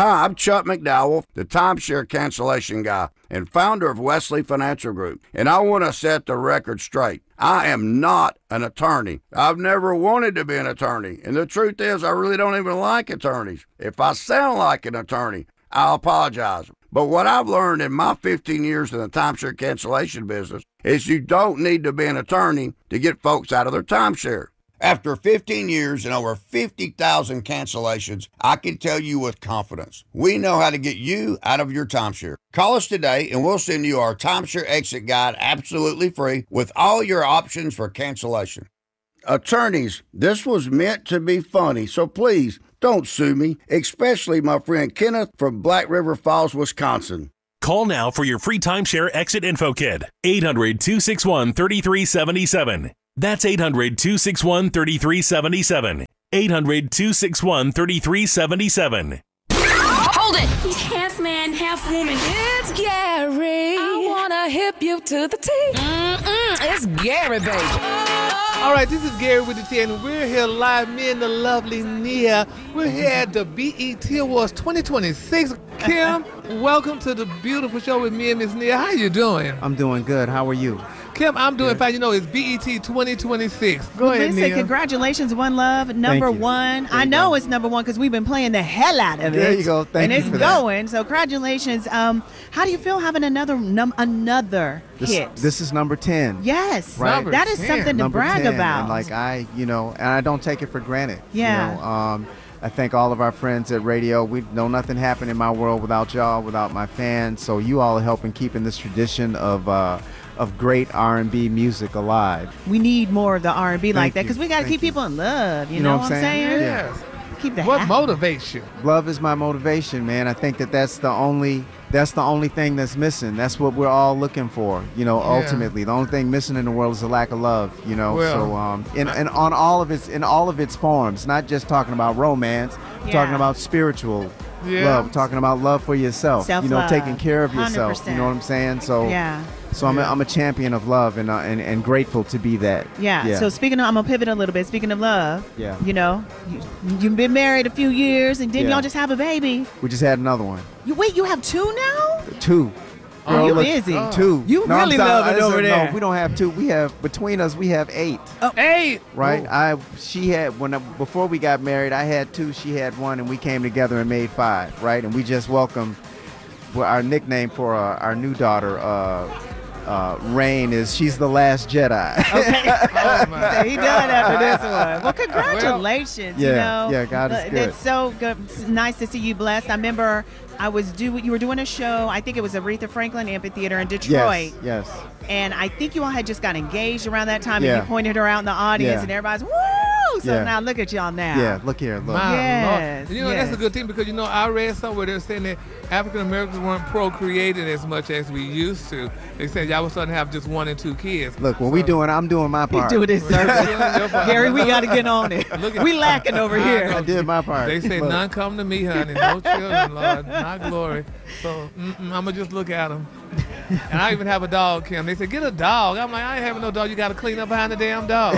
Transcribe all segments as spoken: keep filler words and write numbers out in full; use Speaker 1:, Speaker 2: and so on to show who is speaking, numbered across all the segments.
Speaker 1: Hi, I'm Chuck McDowell, the timeshare cancellation guy and founder of Wesley Financial Group, and I want to set the record straight. I am not an attorney. I've never wanted to be an attorney, and the truth is I really don't even like attorneys. If I sound like an attorney, I'll apologize. But what I've learned in my fifteen years in the timeshare cancellation business is you don't need to be an attorney to get folks out of their timeshare. After fifteen years and over fifty thousand cancellations, I can tell you with confidence, we know how to get you out of your timeshare. Call us today and we'll send you our timeshare exit guide absolutely free with all your options for cancellation. Attorneys, this was meant to be funny, so please don't sue me, especially my friend Kenneth from Black River Falls, Wisconsin.
Speaker 2: Call now for your free timeshare exit info kit. eight hundred, two six one, three three seven seven. That's eight hundred, two six one, three three seven seven. eight hundred, two six one, three three seven seven.
Speaker 3: Hold it!
Speaker 4: He's half man, half woman.
Speaker 3: It's Gary.
Speaker 4: I wanna hip you to the T.
Speaker 3: Mm-mm, it's Gary, baby.
Speaker 5: All right, this is Gary with the T, and we're here live, me and the lovely Nia. We're here at the B E T Awards twenty twenty-six. Kim, welcome to the beautiful show with me and Miss Nia. How you doing?
Speaker 6: I'm doing good. How are you?
Speaker 5: Kim, I'm doing fine. You know, it's B E T twenty twenty-six. Go
Speaker 7: well,
Speaker 5: ahead,
Speaker 7: Nia.
Speaker 5: Nia.
Speaker 7: Congratulations, One Love, number
Speaker 6: Thank you.
Speaker 7: one.
Speaker 6: There
Speaker 7: I
Speaker 6: you
Speaker 7: know
Speaker 6: go.
Speaker 7: it's number one because we've been playing the hell out of it.
Speaker 6: There you go. Thank
Speaker 7: and
Speaker 6: you
Speaker 7: it's
Speaker 6: for that.
Speaker 7: going. So congratulations. Um, how do you feel having another num- another
Speaker 6: This,
Speaker 7: hit?
Speaker 6: this is number ten.
Speaker 7: Yes,
Speaker 6: Right.
Speaker 5: Number
Speaker 7: that is
Speaker 5: ten.
Speaker 7: something to
Speaker 6: Number
Speaker 7: brag
Speaker 6: ten.
Speaker 7: about.
Speaker 6: And like I, you know, and I don't take it for granted.
Speaker 7: Yeah.
Speaker 6: You know, um, I thank all of our friends at radio. We know nothing happened in my world without y'all, without my fans. So you all are helping keeping this tradition of uh, of great R and B music alive.
Speaker 7: we need more of the R and B like
Speaker 6: Thank
Speaker 7: that
Speaker 6: you.
Speaker 7: because we got to
Speaker 6: Thank
Speaker 7: keep
Speaker 6: you.
Speaker 7: people in love. You,
Speaker 6: You know what I'm saying?
Speaker 7: saying?
Speaker 6: Yeah.
Speaker 5: Yes.
Speaker 7: Keep the
Speaker 5: What
Speaker 7: ha-
Speaker 5: motivates you?
Speaker 6: Love is my motivation, man. I think that that's the only that's the only thing that's missing. That's what we're all looking for, you know.
Speaker 5: Yeah.
Speaker 6: Ultimately, the only thing missing in the world is a lack of love, you know.
Speaker 5: Well,
Speaker 6: so, um, and, and on all of its in all of its forms, not just talking about romance,
Speaker 7: Yeah.
Speaker 6: talking about spiritual
Speaker 5: Yeah.
Speaker 6: love, talking about love for yourself, you know,
Speaker 7: Self-love.
Speaker 6: taking care of
Speaker 7: one hundred
Speaker 6: yourself. You know what I'm saying? So,
Speaker 7: Yeah.
Speaker 6: so I'm a,
Speaker 5: Yeah.
Speaker 6: I'm a champion of love and uh, and and grateful to be that.
Speaker 7: Yeah.
Speaker 6: Yeah.
Speaker 7: So speaking of, I'm gonna pivot a little bit. Speaking of love,
Speaker 6: Yeah.
Speaker 7: you know, you, you've been married a few years, and then
Speaker 6: Yeah.
Speaker 7: y'all just have a baby.
Speaker 6: We just had another one,
Speaker 7: You wait, you have two now?
Speaker 6: two.
Speaker 7: Oh,
Speaker 6: Girl,
Speaker 7: you
Speaker 6: look,
Speaker 7: busy.
Speaker 6: Two.
Speaker 7: You
Speaker 6: No, I'm
Speaker 7: really
Speaker 6: sorry,
Speaker 7: love it
Speaker 6: I said
Speaker 7: over
Speaker 6: no,
Speaker 7: there.
Speaker 6: we don't have two. We have between us. We have eight.
Speaker 5: Hey.
Speaker 6: Right. I she had when I, before we got married, I had two. She had one, and we came together and made five. Right. And we just welcomed. Well, our nickname for uh, our new daughter, uh, uh, Rain, is she's the last Jedi.
Speaker 7: Okay.
Speaker 5: Oh, my
Speaker 7: So he done after this one. Well, congratulations. you
Speaker 6: Yeah,
Speaker 7: know,
Speaker 6: yeah, God is
Speaker 7: Uh,
Speaker 6: good.
Speaker 7: It's so good. It's nice to see you blessed. I remember I was do you were doing a show. I think it was Aretha Franklin Amphitheater in Detroit,
Speaker 6: yes. Yes.
Speaker 7: and I think you all had just got engaged around that time,
Speaker 6: Yeah.
Speaker 7: and you pointed her out in the audience,
Speaker 6: Yeah.
Speaker 7: and everybody's woo. So
Speaker 6: Yeah.
Speaker 7: now look at y'all now.
Speaker 6: Yeah. Look here. Look.
Speaker 5: My
Speaker 7: Yes,
Speaker 5: Lord. You know, that's
Speaker 7: yes.
Speaker 5: a good thing because, you know, I read somewhere they're saying that African Americans weren't procreating as much as we used to. They said y'all was starting to have just one and two kids.
Speaker 6: Look. What we
Speaker 5: So-
Speaker 6: doing? I'm doing my
Speaker 7: We
Speaker 6: part.
Speaker 7: do this service. Gary, we got to get on it.
Speaker 5: Look at-
Speaker 7: We lacking over
Speaker 5: I
Speaker 7: here.
Speaker 5: know.
Speaker 6: I did my part.
Speaker 5: They say
Speaker 6: Look.
Speaker 5: none come to me, honey. No children, Lord. Not glory. So mm-mm, I'm going to just look at them. And I even have a dog, Kim. They said, get a dog. I'm like, I ain't having no dog. You got to clean up behind the damn dog.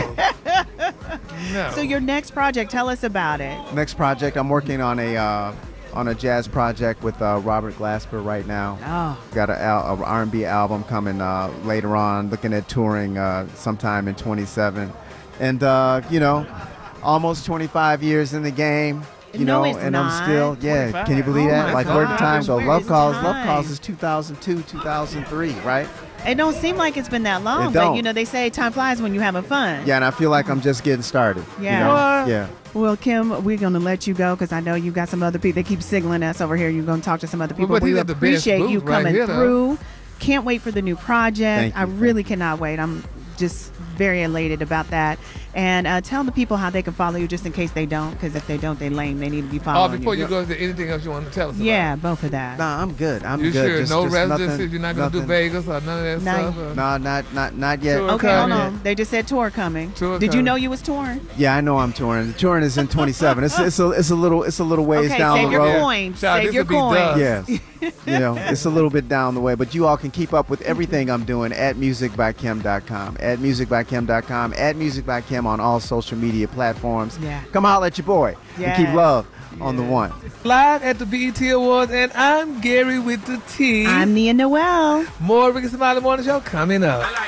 Speaker 5: No.
Speaker 7: So your next project, tell us about it.
Speaker 6: Next project, I'm working on a uh, on a jazz project with uh, Robert Glasper right now.
Speaker 7: Oh.
Speaker 6: Got a, al- a R and B album coming uh, later on. Looking at touring uh, sometime in twenty-seven, and uh, you know, almost twenty-five years in the game. You
Speaker 7: No,
Speaker 6: know,
Speaker 7: it's
Speaker 6: and
Speaker 7: not.
Speaker 6: I'm still, yeah.
Speaker 5: twenty-five.
Speaker 6: Can you believe
Speaker 7: Oh
Speaker 6: that?
Speaker 7: my
Speaker 6: Like, where did time go?
Speaker 7: Where
Speaker 6: Love
Speaker 7: is
Speaker 6: Calls,
Speaker 7: time?
Speaker 6: Love Calls is two thousand two, two thousand three, right?
Speaker 7: It don't seem like it's been that long,
Speaker 6: It
Speaker 7: but
Speaker 6: don't.
Speaker 7: you know they say time flies when you're having fun.
Speaker 6: Yeah, and I feel like I'm just getting started. you
Speaker 7: Yeah.
Speaker 6: know?
Speaker 5: What?
Speaker 6: Yeah.
Speaker 7: Well, Kim, we're gonna let you go because I know you got some other people. They keep signaling us over here. You're gonna talk to some other people.
Speaker 5: but
Speaker 7: we
Speaker 5: he's at the best
Speaker 7: appreciate you
Speaker 5: booth right
Speaker 7: coming
Speaker 5: here, though.
Speaker 7: through. Can't wait for the new project.
Speaker 6: Thank you,
Speaker 7: I
Speaker 6: thank
Speaker 7: really
Speaker 6: you.
Speaker 7: cannot wait. I'm just very elated about that. And uh, tell the people how they can follow you, just in case they don't, because if they don't, they lame. They need to be
Speaker 5: Oh,
Speaker 7: following
Speaker 5: before you
Speaker 7: you.
Speaker 5: go, is there anything else you want to tell us about?
Speaker 7: Yeah, both of that.
Speaker 6: Nah, I'm good. I'm
Speaker 5: You
Speaker 6: good.
Speaker 5: sure?
Speaker 6: Just,
Speaker 5: no
Speaker 6: just
Speaker 5: residencies?
Speaker 6: nothing-
Speaker 5: You're not going to do
Speaker 6: nothing-
Speaker 5: Vegas or none of that
Speaker 7: No.
Speaker 5: stuff? or-
Speaker 6: No, not not not yet.
Speaker 5: Tour
Speaker 7: Okay,
Speaker 5: coming.
Speaker 7: hold on. They just said tour coming.
Speaker 5: Tour
Speaker 7: Did you
Speaker 5: coming.
Speaker 7: know you was touring?
Speaker 6: Yeah, I know I'm touring. The touring is in twenty-seven. It's it's a it's a little it's a little ways
Speaker 7: Okay,
Speaker 6: down
Speaker 7: save
Speaker 6: the
Speaker 7: your
Speaker 6: road.
Speaker 7: coins.
Speaker 5: Child,
Speaker 7: Save
Speaker 5: this
Speaker 7: your
Speaker 5: will be
Speaker 7: coins.
Speaker 5: done.
Speaker 6: Yes. You know, it's a little bit down the way, but you all can keep up with everything I'm doing at music by kim dot com, at music by kim dot com, at music by kim on all social media platforms.
Speaker 7: Yeah.
Speaker 6: Come holler at your boy.
Speaker 7: Yes.
Speaker 6: And keep love, on the one.
Speaker 5: Live at the B E T Awards, and I'm Gary with the T.
Speaker 7: I'm Nia Noel.
Speaker 5: More Ricky Smiley Morning Show coming up.